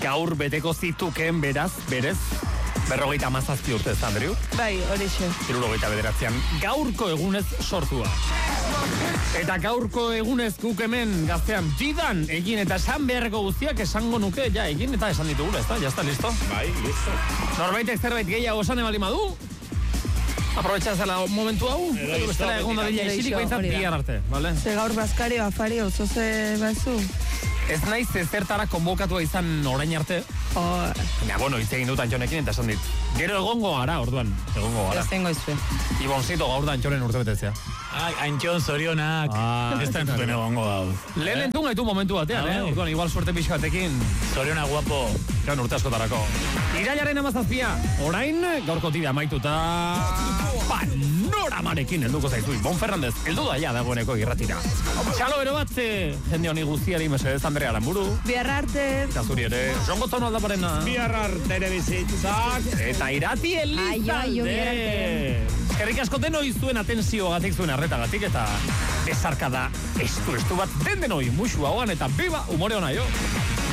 gaur beteko zituken berez, 57 urte ez, Andrew? Bai, horixe. 79an, gaurko egunez sortua. Eta gaurko egunez guk hemen gaztean didan egin eta esan beharreko guztiak esango nuke, ja, egin eta esan ditugula, ez da? Ya está, listo? Bai, listo. Norbaitek zerbait gehiago esan ebalima du? Aprovecha zela momentu hau? Edo bestela egon da dira isilik bainzat bihar arte, vale? Ze gaur bazkari afari oso ze bazu. Ez naiz zertara konbokatua izan orain arte. Ja, bueno, hitz egin dut Antxonekin eta esan dit. Gero egongo gara, orduan. Egongo gara. Ez zengo izue. Iboncito gaur da Antxonen urtebetetzea. Ai, Antxon zorionak. Ez da entzuten egongo hau. Lehen entzun gaitu momentu batean, Orduan, igual suerte pixka batekin. Zoriona guapo. Joan urte askotarako. Irailaren 17, orain, gaurko tira amaituta... Panoramarekin helduko zaitu. Bon Fernandez, heldu da ja dagoeneko irratira. Txalo ero bat, jende honi guztiari mesedez Andrea Aramburu. Bihar arte. Eta zuri ere, jongo tono aldaparena. Bihar arte ere bizitzak. Eta Irati Elizalde. Eskerrik asko denoi zuen atentzioagatik, zuen arretagatik, eta besarkada estu bat den denoi, musu hauan, eta biba umore hona jo.